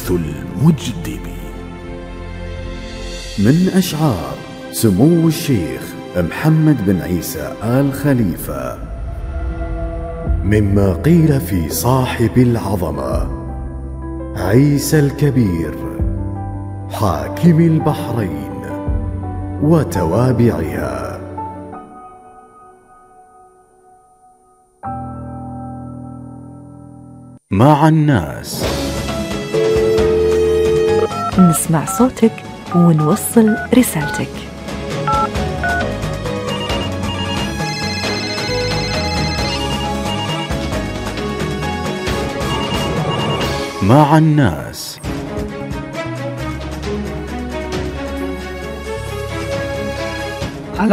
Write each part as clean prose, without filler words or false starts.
البحث المجدبي. من أشعار سمو الشيخ محمد بن عيسى آل خليفة. مما قيل في صاحب العظمة عيسى الكبير حاكم البحرين وتوابعها. مع الناس نسمع صوتك ونوصل رسالتك. مع الناس. على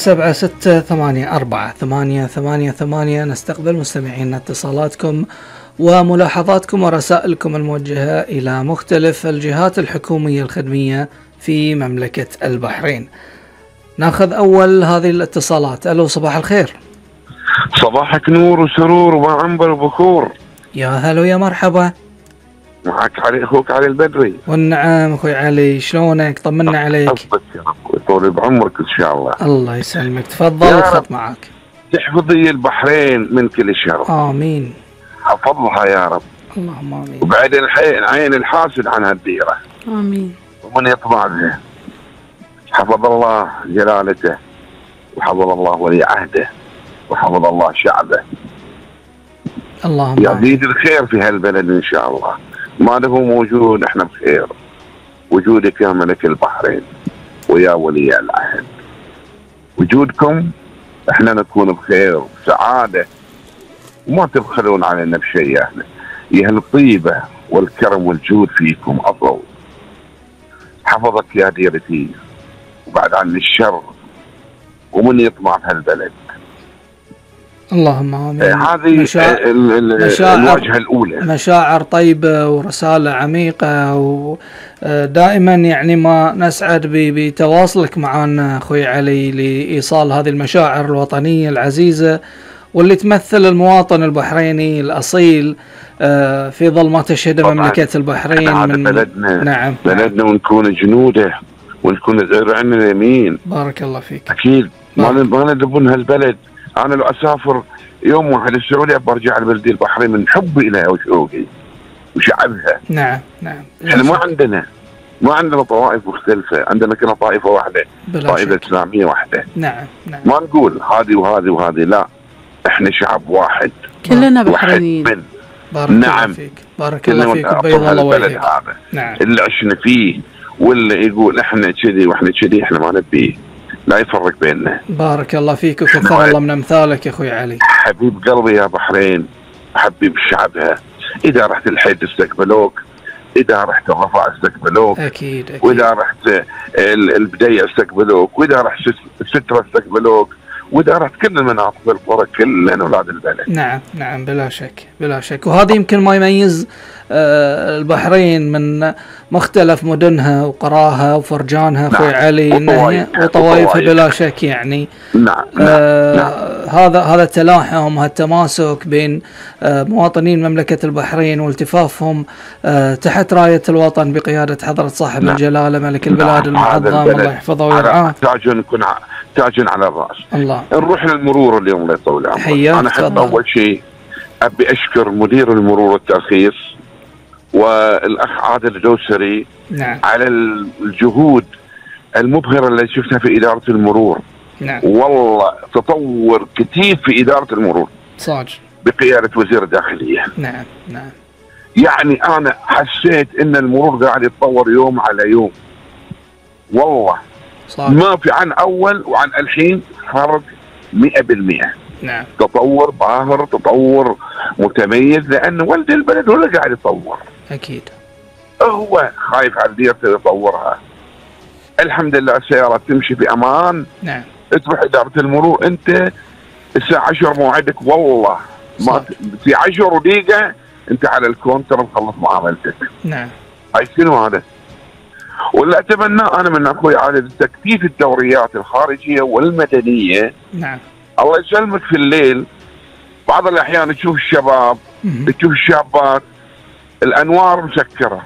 17684888 نستقبل مستمعينا اتصالاتكم وملاحظاتكم ورسائلكم الموجهة إلى مختلف الجهات الحكومية الخدمية في مملكة البحرين. ناخذ أول هذه الاتصالات. ألو، صباح الخير. صباحك نور وسرور وعنبر وبخور. يا هلو، يا مرحبا. معك علي أخوك علي البدري. والنعم أخوي علي، شلونك؟ طمنا عليك. أصبت يا رب، طول بعمرك إن شاء الله. الله يسلمك، تفضل الخط معك. تحفظي البحرين من كل شر. آمين. حفظها يا رب. اللهم آمين. وبعدين عين الحاسد عن هالديرة. آمين. ومن يطمع بها. حفظ الله جلالته، وحفظ الله ولي عهده، وحفظ الله شعبه. اللهم يزيد الخير في هالبلد إن شاء الله. ما له موجود احنا بخير. وجودك يا ملك البحرين ويا ولي العهد، وجودكم احنا نكون بخير وسعادة، وما تبخلون علينا بشيء. احنا يا الطيبة والكرم والجود فيكم أفضل. حفظك يا ديرتي وبعد عن الشر ومن يطمع في هالبلد. اللهم آمين. هذه الواجهة الأولى. مشاعر طيبة ورسالة عميقة، ودائما يعني ما نسعد بتواصلك معنا أخوي علي لإيصال هذه المشاعر الوطنية العزيزة واللي تمثل المواطن البحريني الأصيل في ظل ما تشهد مملكة البحرين من بلدنا. نعم، بلدنا ونكون جنوده ونكون ذراعنا اليمين. بارك الله فيك. أكيد ما ندبون هالبلد. أنا لو أسافر يوم واحد السعودية برجع لبلدي البحرين من حبي إليها وشوقي وشعبها. نعم. إحنا ما عندنا طوائف مختلفة، عندنا كنا طائفة واحدة، طائفة إسلامية واحدة. نعم. ما نقول هذه وهذه وهذه، لا، إحنا شعب واحد، كلنا بحرينيين. بارك الله فيك. بارك الله فيك وبيض الله وجهك. نعم. اللي عشنا فيه واللي يقول إحنا كذي وإحنا كذي إحنا ما نبيه، لا يفرق بيننا. بارك الله فيك وكثر الله من أمثالك يا أخوي علي. حبيب قلبي يا بحرين، حبيب شعبها. إذا رحت الحج استقبلوك، إذا رحت الرفاع استقبلوك، أكيد. وإذا رحت البداية استقبلوك، وإذا رحت سترة استقبلوك، وإذا رحت كل المناطق والقرى كلنا أولاد البلد. نعم بلا شك. وهذا يمكن ما يميز البحرين من مختلف مدنها وقراها وفرجانها أخوي علي، وطوائفها بلا شك يعني. نعم. هذا التلاحم، هالتماسك بين مواطنين مملكة البحرين والتفافهم تحت راية الوطن بقيادة حضرة صاحب الجلالة ملك البلاد المعظم، الله يحفظه ويرعاه. تاج على الرأس. الله. نروح للمرور اليوم الله يطول عمرك. أنا أحب أول شيء أبي أشكر مدير المرور والترخيص والأخ عادل الدوسري. نعم. على الجهود المبهرة اللي شفتها في إدارة المرور. نعم. والله تطور كثير في إدارة المرور صاج بقيادة وزير الداخلية. نعم. يعني أنا حسيت إن المرور قاعد يتطور يوم على يوم، والله صح. ما في عن أول وعن الحين فرق 100%. نعم. تطور باهر، تطور متميز، لأن ولد البلد ولا قاعد يتطور. أكيد. هو خايف على ديرته يطورها. الحمد لله السيارة تمشي بأمان. نعم. تروح إدارة المرور أنت الساعة 10 موعدك، والله ما في 10 دقيقة أنت على الكونتر مخلص معاملتك. نعم. هاي شنو هذا؟ واللي أتمناه أنا من أخوي عادل تكثيف الدوريات الخارجية والمدنية. نعم. الله يسلمك في الليل بعض الأحيان تشوف الشباب، تشوف الشابات الأنوار مسكرة،